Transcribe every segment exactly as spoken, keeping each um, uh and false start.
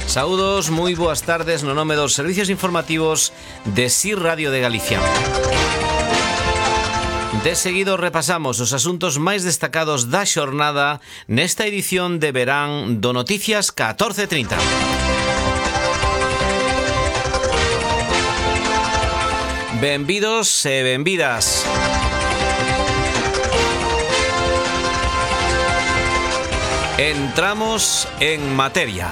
Saúdos, moi boas tardes no nome dos servicios informativos de S I Radio de Galicia. De seguido repasamos os asuntos máis destacados da xornada nesta edición de verán do Noticias catorce trinta. Benvidos e benvidas. Entramos en materia.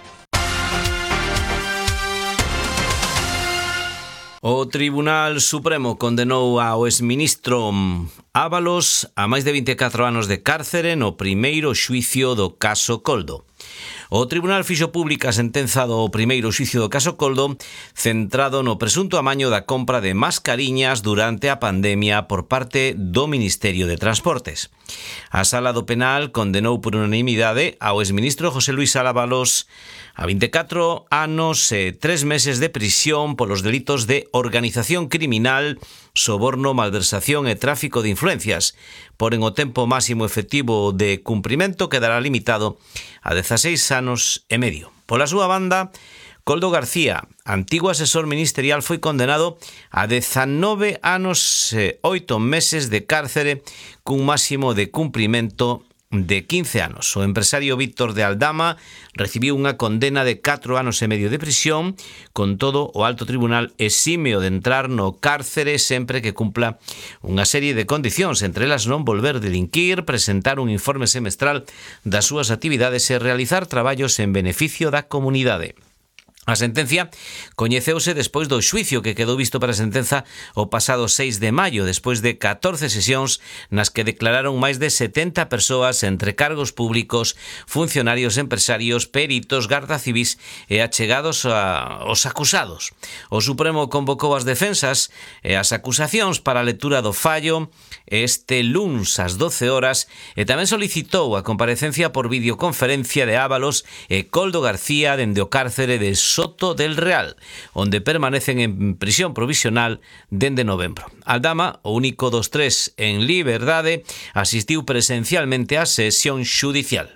O Tribunal Supremo condenou ao exministro Ábalos a máis de vinte e catro anos de cárcere no primeiro xuicio do caso Coldo. O Tribunal fixo pública a sentenza do primeiro xuicio do caso Coldo, centrado no presunto amaño da compra de mascariñas durante a pandemia por parte do Ministerio de Transportes. A Sala do Penal condenou por unanimidade ao exministro José Luís Ábalos a vinte e catro anos e tres meses de prisión polos delitos de organización criminal, soborno, malversación e tráfico de influencias. Porén, o tempo máximo efectivo de cumprimento quedará limitado a dezaseis anos e medio. Pola súa banda, Coldo García, antigo asesor ministerial, foi condenado a dezanove anos e oito meses de cárcere cun máximo de cumprimento de quince anos. O empresario Víctor de Aldama recibiu unha condena de catro anos e medio de prisión. Con todo, o alto tribunal eximeo de entrar no cárcere sempre que cumpla unha serie de condicións, entre elas non volver delinquir, presentar un informe semestral das súas actividades e realizar traballos en beneficio da comunidade. A sentencia coñeceuse despois do xuicio que quedou visto para a sentenza o pasado seis de maio, despois de catorce sesións nas que declararon máis de setenta persoas entre cargos públicos, funcionarios, empresarios, peritos, garda civís e achegados a, aos acusados. O Supremo convocou as defensas e as acusacións para a lectura do fallo este luns ás doce horas e tamén solicitou a comparecencia por videoconferencia de Ábalos e Coldo García dende o cárcere de Soto del Real, onde permanecen en prisión provisional dende novembro. Aldama, o único dos tres en liberdade, asistiu presencialmente á sesión xudicial.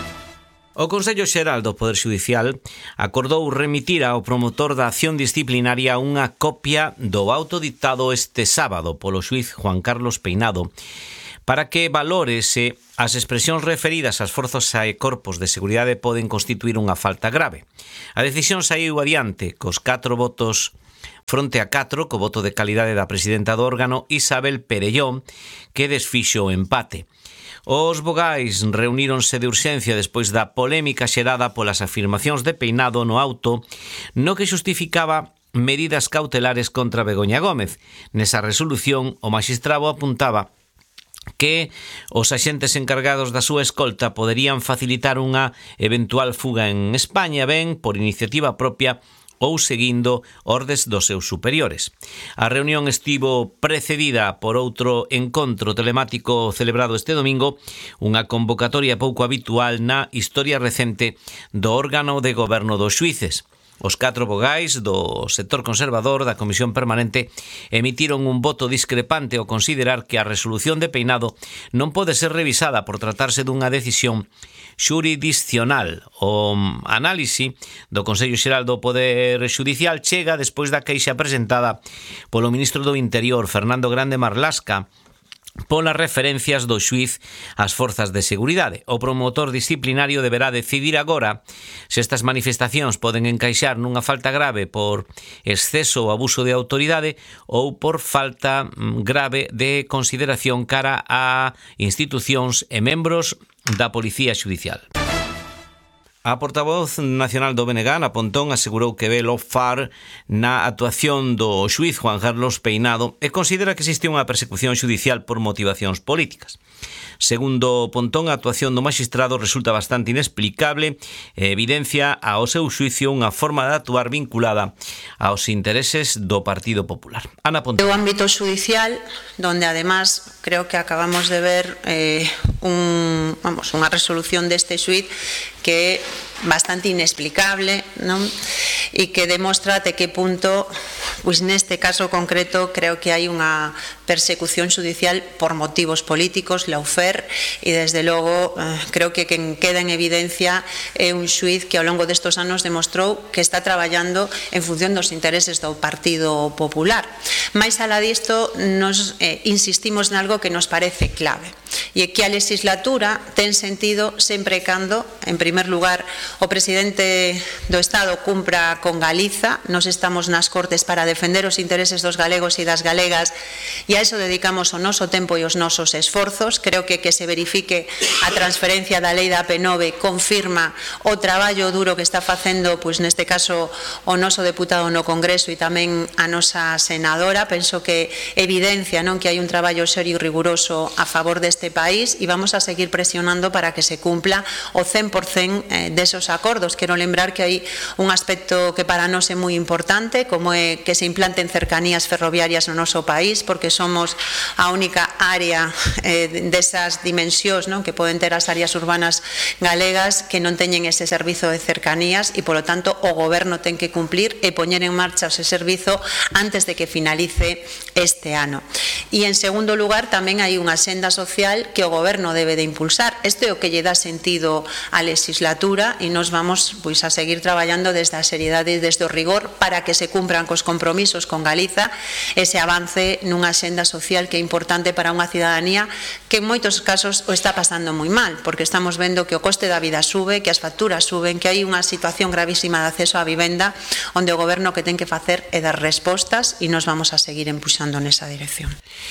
O Consello Xeral do Poder Xudicial acordou remitir ao promotor da acción disciplinaria unha copia do auto dictado este sábado polo xuíz Juan Carlos Peinado para que valore se as expresións referidas ás forzas e corpos de seguridade poden constituir unha falta grave. A decisión saiu adiante cos catro votos fronte a catro, co voto de calidade da presidenta do órgano Isabel Perellón, que desfixo o empate. Os vogais reuníronse de urxencia despois da polémica xerada polas afirmacións de Peinado no auto, no que xustificaba medidas cautelares contra Begoña Gómez. Nesa resolución, o maxistrado apuntaba que os axentes encargados da súa escolta poderían facilitar unha eventual fuga en España, ben por iniciativa propia ou seguindo ordes dos seus superiores. A reunión estivo precedida por outro encontro telemático celebrado este domingo, unha convocatoria pouco habitual na historia recente do órgano de goberno dos xuíces. Os catro vogais do sector conservador da Comisión Permanente emitiron un voto discrepante ao considerar que a resolución de Peinado non pode ser revisada por tratarse dunha decisión xurisdiccional. O análise do Consello Xeral do Poder Xudicial chega despois da queixa presentada polo ministro do Interior, Fernando Grande Marlasca, polas referencias do xuíz ás forzas de seguridade. O promotor disciplinario deberá decidir agora se estas manifestacións poden encaixar nunha falta grave por exceso ou abuso de autoridade ou por falta grave de consideración cara a institucións e membros da Policía Xudicial. A portavoz nacional do B N G, Ana Pontón, asegurou que ve lofar na actuación do xuíz Juan Carlos Peinado e considera que existe unha persecución xudicial por motivacións políticas. Segundo Pontón, a actuación do maxistrado resulta bastante inexplicable e evidencia ao seu xuicio unha forma de actuar vinculada aos intereses do Partido Popular. Ana Pontón. O ámbito xudicial, donde además creo que acabamos de ver eh, un, vamos, unha resolución deste xuiz que é bastante inexplicable, non? E que demostra até que punto, pois neste caso concreto, creo que hai unha persecución judicial por motivos políticos, lawfare, e desde logo eh, creo que quen queda en evidencia é un xuiz que ao longo destes anos demostrou que está traballando en función dos intereses do Partido Popular. Mais alá disto, nos eh, insistimos nalgo que nos parece clave, e é que a legislatura ten sentido sempre e cando, en primer lugar, o presidente do Estado cumpra con Galiza. Nos estamos nas Cortes para defender os intereses dos galegos e das galegas, e a iso dedicamos o noso tempo e os nosos esforzos. Creo que que se verifique a transferencia da lei da A P nove confirma o traballo duro que está facendo, pois neste caso, o noso deputado no Congreso e tamén a nosa senadora. Penso que evidencia, non, que hai un traballo serio e riguroso a favor deste país, e vamos a seguir presionando para que se cumpla o cen por cen desos acordos. Quero lembrar que hai un aspecto que para nós é moi importante, como é que se implanten cercanías ferroviarias no noso país, porque somos a única área eh, desas dimensións, non, que poden ter as áreas urbanas galegas que non teñen ese servizo de cercanías, e polo tanto o goberno ten que cumplir e poñer en marcha ese servizo antes de que finalice este ano. E en segundo lugar, tamén hai unha senda social que o goberno debe de impulsar. Este é o que lle dá sentido á legislatura, e nos vamos pois a seguir traballando desde a seriedade e desde o rigor para que se cumpran cos compromisos con Galiza, ese avance nunha senda social que é importante para unha cidadanía que en moitos casos o está pasando moi mal, porque estamos vendo que o coste da vida sube, que as facturas suben, que hai unha situación gravísima de acceso á vivenda, onde o goberno que ten que facer é dar respostas, e nos vamos a seguir empuxando nesa dirección.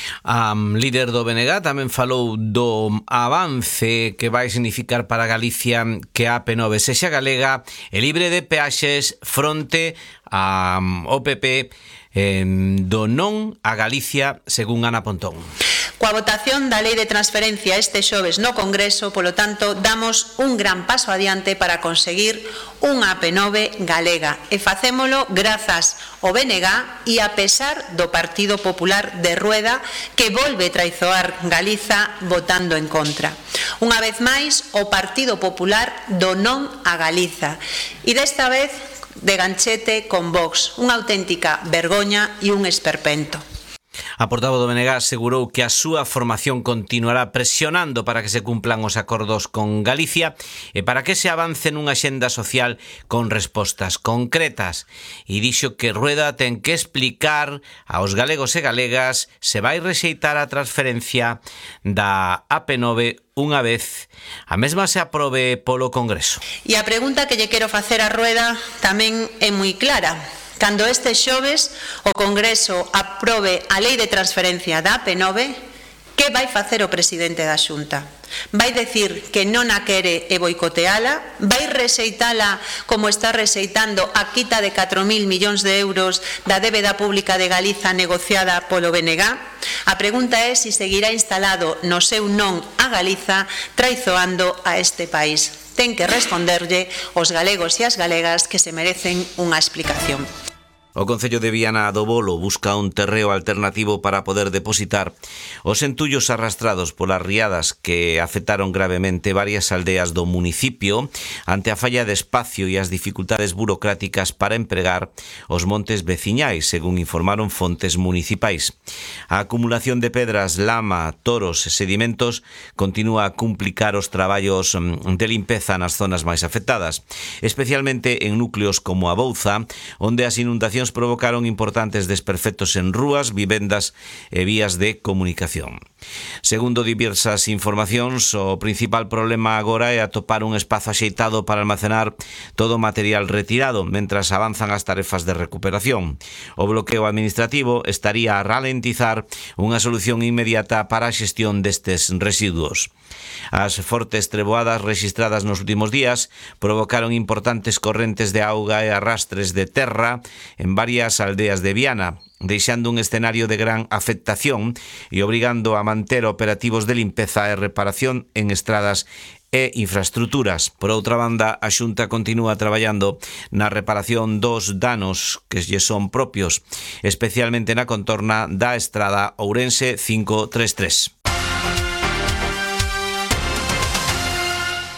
A um, líder do B N G tamén falou do avance que vai significar para Galicia que a A P nove sexa galega e libre de peaxes fronte a um, O P P eh, do non a Galicia, según Ana Pontón. Coa votación da Lei de Transferencia este xoves no Congreso, polo tanto, damos un gran paso adiante para conseguir unha A P nove galega, e facémolo grazas ao B N G e a pesar do Partido Popular de Rueda, que volve traizoar Galiza votando en contra. Unha vez máis, o Partido Popular do non a Galiza, e desta vez de ganchete con Vox, unha auténtica vergoña e un esperpento. A portavoz do B N G asegurou que a súa formación continuará presionando para que se cumplan os acordos con Galicia e para que se avance nunha xenda social con respostas concretas, e dixo que Rueda ten que explicar aos galegos e galegas se vai rexeitar a transferencia da A P nove unha vez a mesma se aprobe polo Congreso. E a pregunta que lle quero facer a Rueda tamén é moi clara. Cando este xoves o Congreso aprobe a Lei de Transferencia da A P nove, que vai facer o presidente da Xunta? Vai decir que non a quere e boicoteala? Vai rexeitala como está rexeitando a quita de catro mil millóns de euros da débeda pública de Galiza negociada polo B N G? A pregunta é se seguirá instalado no seu non a Galiza, traizoando a este país. Ten que responderlle os galegos e as galegas, que se merecen unha explicación. O Concello de Viana do Bolo busca un terreo alternativo para poder depositar os entullos arrastrados polas riadas que afectaron gravemente varias aldeas do municipio ante a falla de espacio e as dificultades burocráticas para empregar os montes veciñais, según informaron fontes municipais. A acumulación de pedras, lama, toros e sedimentos continúa a complicar os traballos de limpeza nas zonas máis afectadas, especialmente en núcleos como a Bouza, onde as inundacións provocaron importantes desperfectos en rúas, vivendas e vías de comunicación. Segundo diversas informacións, o principal problema agora é atopar un espazo axeitado para almacenar todo o material retirado, mentras avanzan as tarefas de recuperación. O bloqueo administrativo estaría a ralentizar unha solución inmediata para a xestión destes residuos. As fortes treboadas registradas nos últimos días provocaron importantes correntes de auga e arrastres de terra en varias aldeas de Viana, deixando un escenario de gran afectación e obrigando a manter operativos de limpeza e reparación en estradas e infraestruturas. Por outra banda, a Xunta continúa traballando na reparación dos danos que lle son propios, especialmente na contorna da estrada Ourense cinco treinta e tres.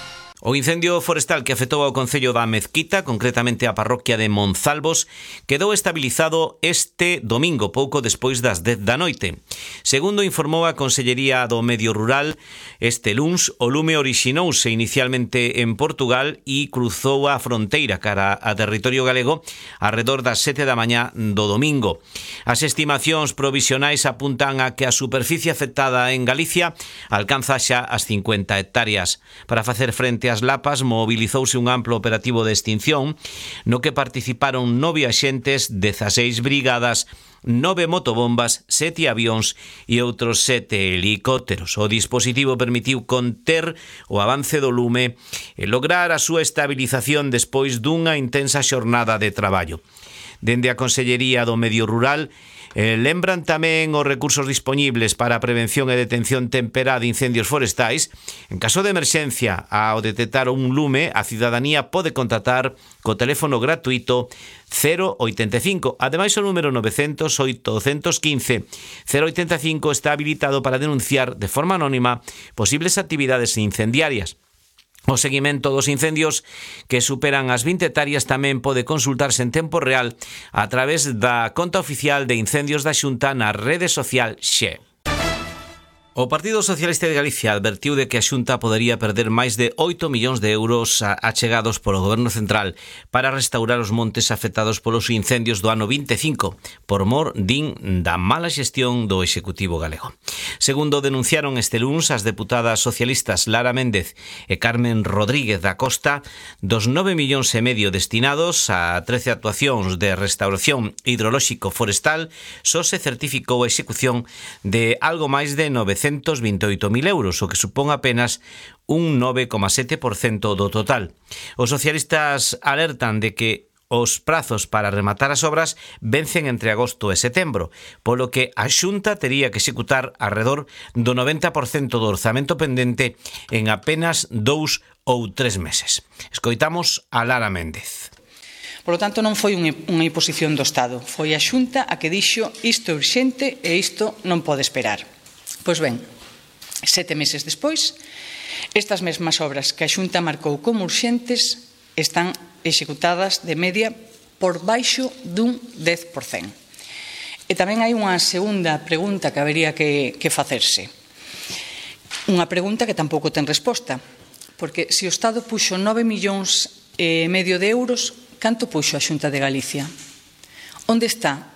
O incendio forestal que afectou ao concello da Mezquita, concretamente a parroquia de Monzalvos, quedou estabilizado este domingo, pouco despois das dez da noite. Segundo informou a Consellería do Medio Rural, este luns o lume orixinouse inicialmente en Portugal e cruzou a fronteira cara a territorio galego arredor das sete da mañá do domingo. As estimacións provisionais apuntan a que a superficie afectada en Galicia alcanza xa as cincuenta hectáreas. Para facer frente a As lapas mobilizouse un amplo operativo de extinción no que participaron nove axentes, dezaseis brigadas, nove motobombas, sete avións e outros sete helicópteros. O dispositivo permitiu conter o avance do lume e lograr a súa estabilización despois dunha intensa xornada de traballo. Dende a Consellería do Medio Rural Eh, lembran tamén os recursos dispoñibles para a prevención e detención temperá de incendios forestais. En caso de emerxencia, ao detectar un lume, a cidadanía pode contactar co teléfono gratuito cero oitenta e cinco. Ademais, o número novecentos oitocentos quince cero oitenta e cinco está habilitado para denunciar de forma anónima posibles actividades incendiarias. O seguimento dos incendios que superan as vinte hectáreas tamén pode consultarse en tempo real a través da conta oficial de incendios da Xunta na rede social Xe. O Partido Socialista de Galicia advertiu de que a Xunta podería perder máis de oito millóns de euros achegados polo Goberno Central para restaurar os montes afectados polos incendios do ano vinte e cinco, por mor, din, da mala xestión do Executivo galego. Segundo denunciaron este luns as deputadas socialistas Lara Méndez e Carmen Rodríguez da Costa, dos nove millóns e medio destinados a trece actuacións de restauración hidrolóxico forestal, só se certificou a execución de algo máis de novecentos vinte e oito mil euros, o que supón apenas un nove coma sete por cento do total. Os socialistas alertan de que os prazos para rematar as obras vencen entre agosto e setembro, polo que a Xunta tería que executar arredor do noventa por cento do orzamento pendente en apenas dous ou tres meses. Escoitamos a Lara Méndez. Por lo tanto, non foi unha imposición do Estado, foi a Xunta a que dixo isto é urxente e isto non pode esperar. Pois ben, sete meses despois, estas mesmas obras que a Xunta marcou como urxentes están executadas de media por baixo dun dez por cento. E tamén hai unha segunda pregunta que habería que, que facerse. Unha pregunta que tampouco ten resposta, porque se o Estado puxo nove millóns e medio de euros, canto puxo a Xunta de Galicia? Onde está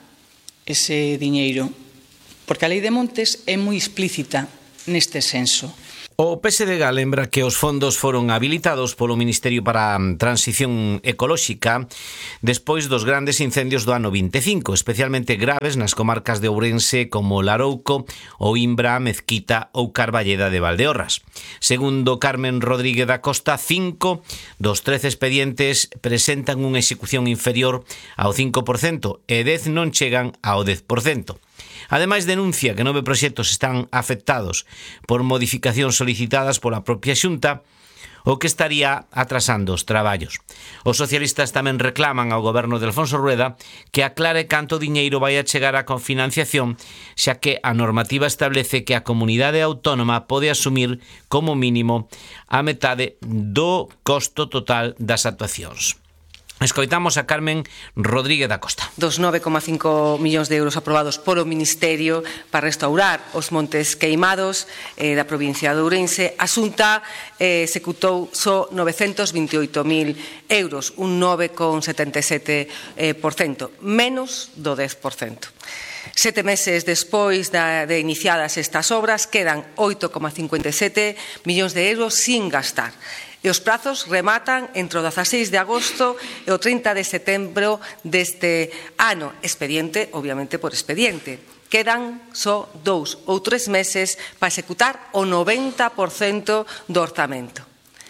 ese diñeiro? Porque a Lei de Montes é moi explícita neste senso. O P S D G lembra que os fondos foron habilitados polo Ministerio para a Transición Ecolóxica despois dos grandes incendios do ano vinte e cinco, especialmente graves nas comarcas de Ourense como Larouco, Oimbra, Mezquita ou Carballeda de Valdeorras. Segundo Carmen Rodríguez da Costa, cinco dos trece expedientes presentan unha execución inferior ao cinco por cento e dez non chegan ao dez por cento. Ademais, denuncia que nove proxectos están afectados por modificacións solicitadas pola propia Xunta, o que estaría atrasando os traballos. Os socialistas tamén reclaman ao goberno de Alfonso Rueda que aclare canto diñeiro vai a chegar á confinanciación, xa que a normativa establece que a comunidade autónoma pode asumir como mínimo a metade do costo total das actuacións. Escoitamos a Carmen Rodríguez da Costa. Dos nove coma cinco millóns de euros aprobados polo Ministerio para restaurar os montes queimados eh, da provincia de Ourense, a Xunta eh, executou só novecentos vinte e oito mil euros, un nove coma setenta e sete por cento, menos do dez por cento. Sete meses despois da, de iniciadas estas obras, quedan oito coma cincuenta e sete millóns de euros sin gastar. E os prazos rematan entre o dezaseis de agosto e o trinta de setembro deste ano, expediente, obviamente por expediente. Quedan só dous ou tres meses para executar o noventa por cento do orzamento.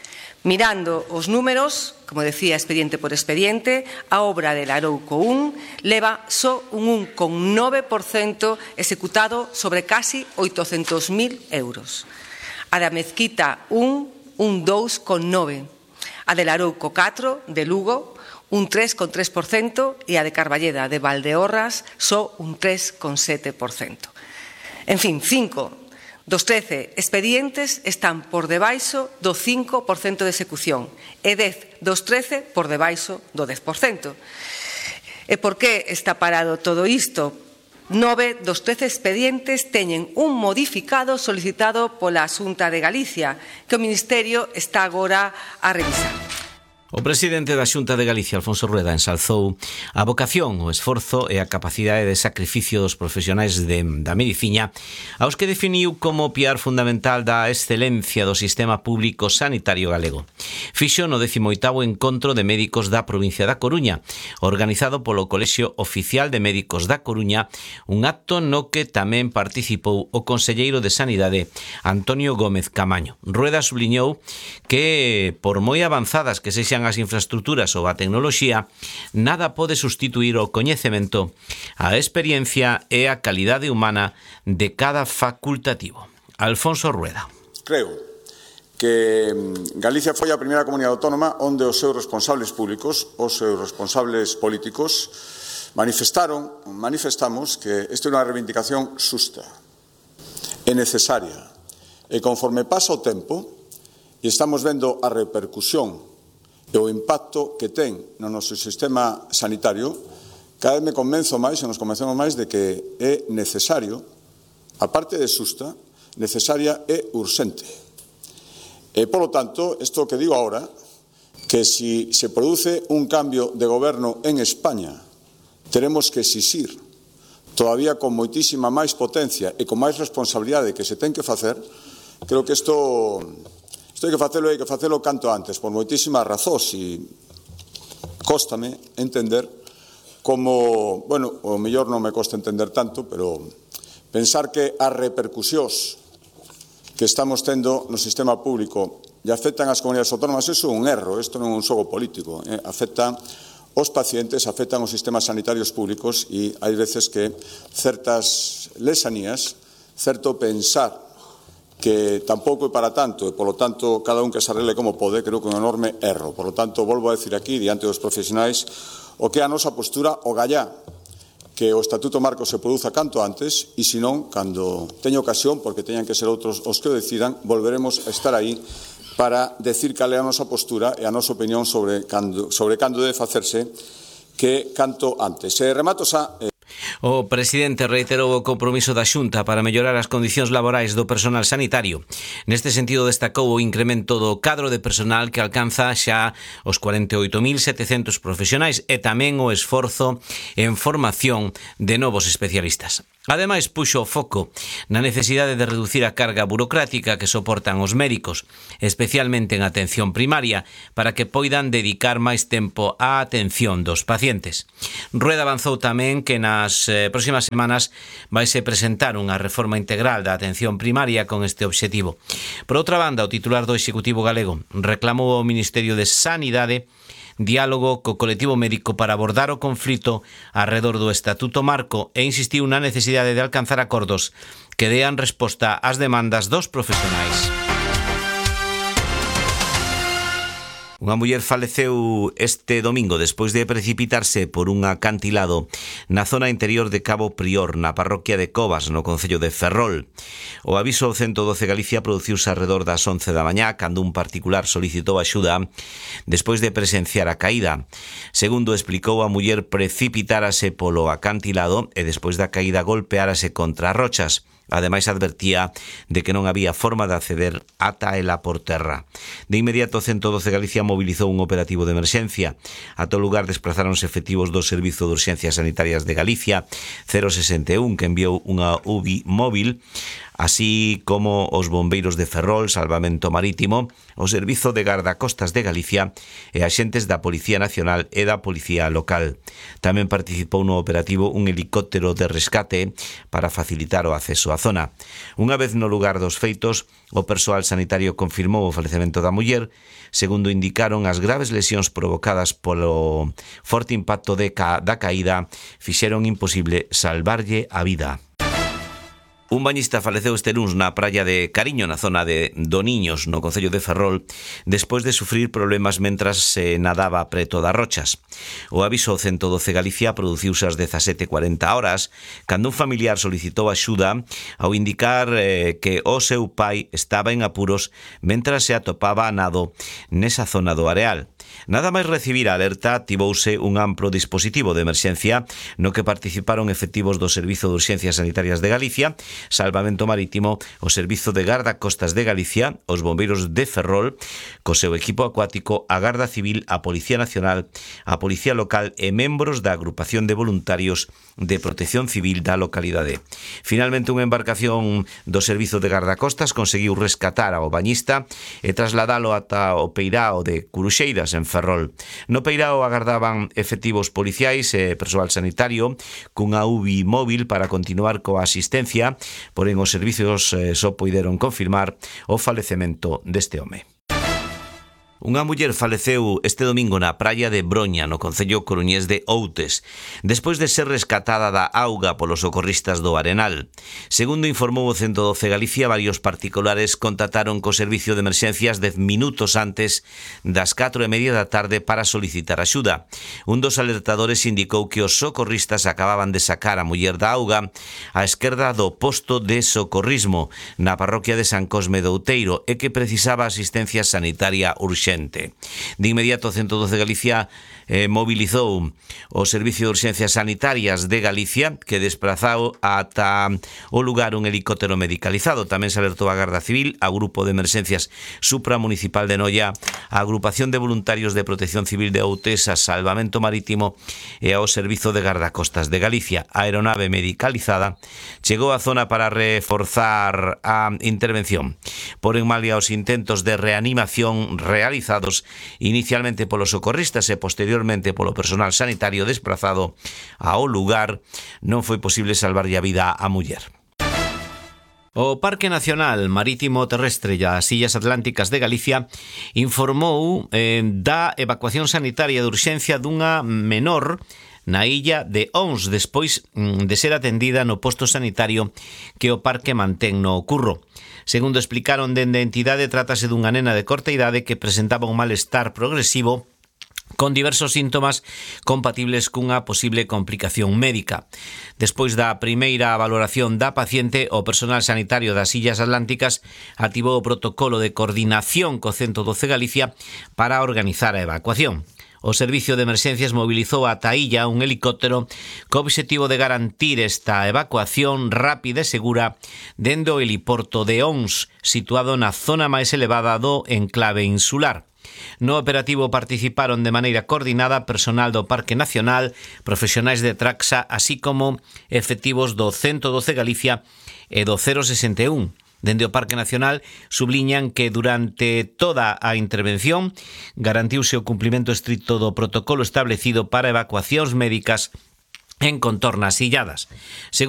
Mirando os números, como decía, expediente por expediente, a obra de Larouco un leva só un un coma nove por cento executado sobre casi oitocentos mil euros. A da Mezquita un, un dous coma nove por cento. A de Larouco catro, de Lugo, un tres coma tres por cento e a de Carballeda, de Valdeorras, só un tres coma sete por cento. En fin, cinco Dos trece expedientes están por debaixo do cinco por cento de execución e dez dos trece por debaixo do dez por cento. E por que está parado todo isto? Nove dos trece expedientes teñen un modificado solicitado pola Xunta de Galicia, que o Ministerio está agora a revisar. O presidente da Xunta de Galicia, Alfonso Rueda, ensalzou a vocación, o esforzo e a capacidade de sacrificio dos profesionais de, da medicina, aos que definiu como piar fundamental da excelencia do sistema público sanitario galego. Fixo no décimo oitavo Encontro de Médicos da provincia da Coruña, organizado polo Colexio Oficial de Médicos da Coruña, un acto no que tamén participou o conselleiro de Sanidade, Antonio Gómez Camaño. Rueda subliñou que, por moi avanzadas que sexan as infraestructuras ou a tecnoloxía, nada pode sustituir o coñecemento, a experiencia e a calidade humana de cada facultativo. Alfonso Rueda. Creo que Galicia foi a primeira comunidade autónoma onde os seus responsables públicos, os seus responsables políticos, manifestaron, manifestamos que esta é unha reivindicación xusta e necesaria. E conforme pasa o tempo, e estamos vendo a repercusión e o impacto que ten no noso sistema sanitario, cada vez me convenzo máis, e nos convencemos máis de que é necesario, aparte de xusta, necesaria e urxente. E, polo tanto, isto que digo ahora, que si se produce un cambio de goberno en España, teremos que exixir, todavía con moitísima máis potencia e con máis responsabilidade que se ten que facer, creo que isto... Isto hai que facelo, hai que facelo canto antes, por moitísimas razóns, e cóstame entender como, bueno, o mellor non me costa entender tanto, pero pensar que as repercusións que estamos tendo no sistema público e afectan as comunidades autónomas, iso é un erro, isto non é un xogo político, eh? Afectan os pacientes, afectan os sistemas sanitarios públicos e hai veces que certas lesanías, certo pensar que tampouco é para tanto, e, polo tanto, cada un que se arregle como pode, creo que é un enorme erro. Por lo tanto, volvo a decir aquí, diante dos profesionais, o que é a nosa postura, o gallá, que o Estatuto Marco se produza canto antes, e, se non, cando teña ocasión, porque teñan que ser outros os que o decidan, volveremos a estar aí para decir cal é a nosa postura e a nosa opinión sobre cando, sobre cando debe facerse, que canto antes. E remato xa... Eh... O presidente reiterou o compromiso da Xunta para mellorar as condicións laborais do personal sanitario. Neste sentido, destacou o incremento do cadro de personal que alcanza xa os cuarenta e oito mil setecentos profesionais e tamén o esforzo en formación de novos especialistas. Ademais, puxo o foco na necesidade de reducir a carga burocrática que soportan os médicos, especialmente en atención primaria, para que poidan dedicar máis tempo á atención dos pacientes. Rueda avanzou tamén que nas eh, próximas semanas vaise presentar unha reforma integral da atención primaria con este obxectivo. Por outra banda, o titular do Executivo galego reclamou ao Ministerio de Sanidade diálogo co colectivo médico para abordar o conflito arredor do Estatuto Marco e insistiu na necesidade de alcanzar acordos que dean resposta ás demandas dos profesionais. Unha muller faleceu este domingo despois de precipitarse por un acantilado na zona interior de Cabo Prior, na parroquia de Covas, no concello de Ferrol. O aviso ao ciento doce Galicia produciuse alrededor das once da mañá, cando un particular solicitou axuda despois de presenciar a caída. Segundo explicou, a muller precipitárase polo acantilado e despois da caída golpeárase contra as rochas. Ademais, advertía de que non había forma de acceder ata ela por terra. De inmediato, o ciento doce Galicia mobilizou un operativo de emerxencia. A todo lugar desplazáronse efectivos do Servizo de Urxencias Sanitarias de Galicia, cero sesenta e un, que enviou unha U B I móvil, así como os bombeiros de Ferrol, Salvamento Marítimo, o Servizo de Gardacostas de Galicia e axentes da Policía Nacional e da Policía Local. Tamén participou no operativo un helicóptero de rescate para facilitar o acceso á zona. Unha vez no lugar dos feitos, o persoal sanitario confirmou o falecemento da muller. Segundo indicaron, as graves lesións provocadas polo forte impacto de ca- da caída fixeron imposible salvarlle a vida. Un bañista faleceu este luns na praia de Cariño, na zona de Doniños, no concello de Ferrol, despois de sufrir problemas mentras se nadaba preto das rochas. O aviso ciento doce Galicia produciuse ás dezasete cuarenta horas, cando un familiar solicitou axuda ao indicar eh, que o seu pai estaba en apuros mentras se atopaba a nado nesa zona do areal. Nada máis recibir a alerta, activouse un amplo dispositivo de emerxencia no que participaron efectivos do Servizo de Urxencias Sanitarias de Galicia, Salvamento Marítimo, o Servizo de Gardacostas de Galicia, os Bombeiros de Ferrol, co seu equipo acuático, a Garda Civil, a Policía Nacional, a Policía Local e membros da Agrupación de Voluntarios de Protección Civil da localidade. Finalmente, unha embarcación do Servizo de Gardacostas conseguiu rescatar ao bañista e trasladalo ata o peirao de Curuxeiras, en Ferrol. No peirao agardaban efectivos policiais e persoal sanitario cunha U B I móvil para continuar coa asistencia, porén os servizos eh, só puideron confirmar o falecemento deste home. Unha muller faleceu este domingo na praia de Broña, no concello coruñés de Outes, despois de ser rescatada da auga polos socorristas do Arenal. Segundo informou o ciento doce Galicia, varios particulares contactaron co servicio de emerxencias dez minutos antes das catro e media da tarde para solicitar axuda. Un dos alertadores indicou que os socorristas acababan de sacar a muller da auga á esquerda do posto de socorrismo na parroquia de San Cosme do Outeiro e que precisaba asistencia sanitaria urxente. De inmediato, o ciento doce Galicia eh, mobilizou o Servicio de Urxencias Sanitarias de Galicia, que desplazou ata o lugar un helicóptero medicalizado. Tamén se alertou a Garda Civil, ao Grupo de Emerxencias Supramunicipal de Noia, a Agrupación de Voluntarios de Protección Civil de Outes, a Salvamento Marítimo e ao Servizo de Gardacostas de Galicia. A aeronave medicalizada chegou á zona para reforzar a intervención. Porén, malia os intentos de reanimación realizados inicialmente polos socorristas e posteriormente polo personal sanitario desplazado ao lugar, non foi posible salvarlle a vida á muller. O Parque Nacional Marítimo Terrestre e as Illas Atlánticas de Galicia informou eh, da evacuación sanitaria de urxencia dunha menor na illa de Ons, despois de ser atendida no posto sanitario que o parque mantén no Curro. Segundo explicaron dende a entidade, trátase dunha nena de corta idade que presentaba un malestar progresivo con diversos síntomas compatibles cunha posible complicación médica. Despois da primeira valoración da paciente, o personal sanitario das Illas Atlánticas activou o protocolo de coordinación co ciento doce Galicia para organizar a evacuación. O Servicio de Emerxencias mobilizou ata a illa un helicóptero co obxectivo de garantir esta evacuación rápida e segura dende o heliporto de Ons, situado na zona máis elevada do enclave insular. No operativo participaron de maneira coordinada personal do Parque Nacional, profesionais de Traxa, así como efectivos do ciento doce Galicia e do cero sesenta e un. Dende o Parque Nacional subliñan que durante toda a intervención garantiuse o cumprimento estricto do protocolo establecido para evacuacións médicas en contornas illadas.